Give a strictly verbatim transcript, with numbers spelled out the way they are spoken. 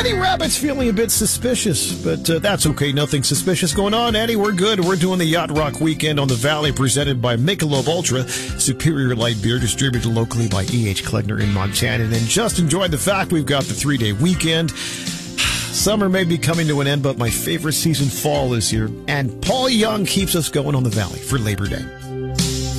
Eddie Rabbit's feeling a bit suspicious, but uh, that's okay. Nothing suspicious going on, Eddie. We're good. We're doing the Yacht Rock Weekend on the Valley, presented by Michelob Ultra, superior light beer distributed locally by E H. Klegner in Montana. And then just enjoy the fact we've got the three-day weekend. Summer may be coming to an end, but my favorite season, fall, is here. And Paul Young keeps us going on the Valley for Labor Day.